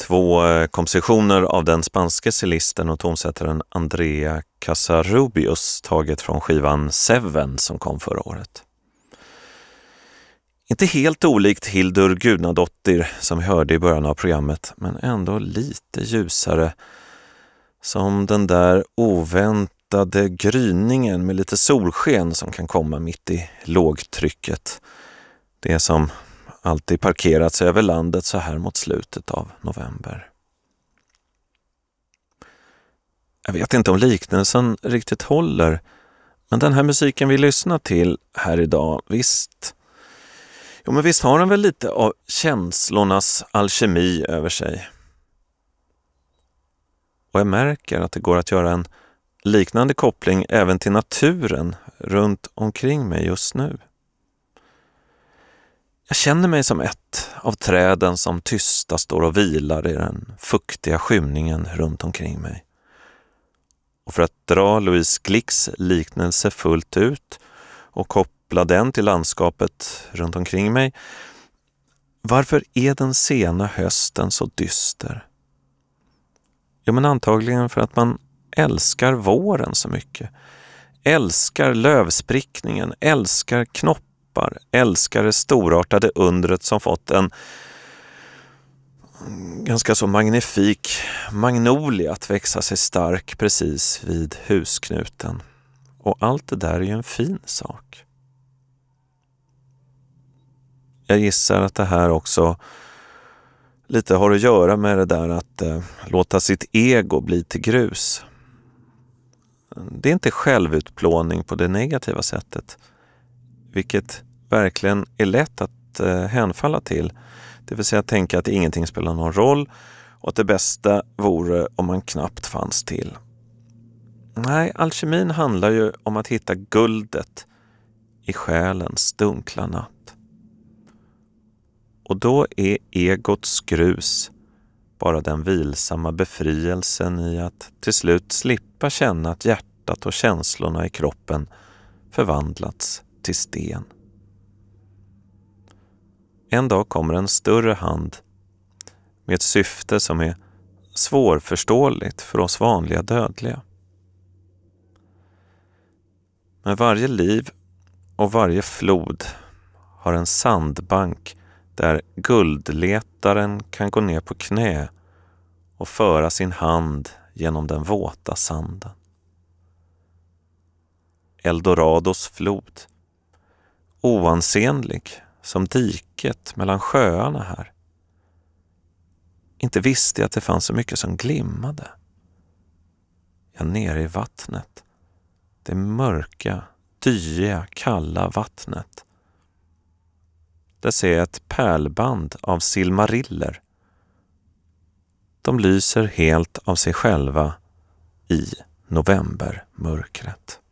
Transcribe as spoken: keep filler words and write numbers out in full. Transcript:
två kompositioner av den spanske cellisten och tonsättaren Andrea Casarubius, taget från skivan Seven som kom förra året. Inte helt olikt Hildur Gudnadottir som vi hörde i början av programmet, men ändå lite ljusare, som den där oväntade gryningen med lite solsken som kan komma mitt i lågtrycket. Det som alltid parkerats över landet så här mot slutet av november. Jag vet inte om liknelsen riktigt håller, men den här musiken vi lyssnar till här idag, visst, jo men visst har den väl lite av känslornas alkemi över sig. Och jag märker att det går att göra en liknande koppling även till naturen runt omkring mig just nu. Jag känner mig som ett av träden som tysta står och vilar i den fuktiga skymningen runt omkring mig. Och för att dra Louise Glicks liknelse fullt ut och koppla den till landskapet runt omkring mig, varför är den sena hösten så dyster? Jo, men antagligen för att man älskar våren så mycket. Älskar lövsprickningen, älskar knoppar, älskar det storartade undret som fått en ganska så magnifik magnolia att växa sig stark precis vid husknuten. Och allt det där är ju en fin sak. Jag gissar att det här också lite har att göra med det där att eh, låta sitt ego bli till grus. Det är inte självutplåning på det negativa sättet, vilket verkligen är lätt att eh, hänfalla till. Det vill säga tänka att ingenting spelar någon roll och att det bästa vore om man knappt fanns till. Nej, alkemin handlar ju om att hitta guldet i själens dunkla natt. Och då är egots grus bara den vilsamma befrielsen i att till slut slippa känna att hjärtat och känslorna i kroppen förvandlats till sten. En dag kommer en större hand med ett syfte som är svårförståeligt för oss vanliga dödliga. Men varje liv och varje flod har en sandbank där guldletaren kan gå ner på knä och föra sin hand genom den våta sanden. Eldorados flod, oansenlig som diket mellan sjöarna här. Inte visste jag att det fanns så mycket som glimmade. Jag nere i vattnet, det mörka, dyiga, kalla vattnet. Där ser jag ett pärlband av silmariller. De lyser helt av sig själva i novembermörkret.